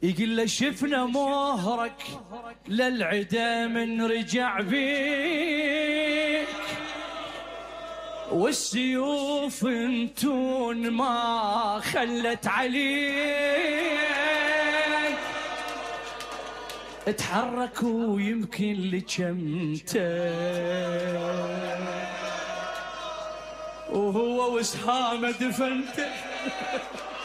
يقول له شفنا مهرك للعدا من رجع بيك، والسيوف انتون ما خلت عليك، اتحركوا يمكن لجمته وهو وسهامه دفنته.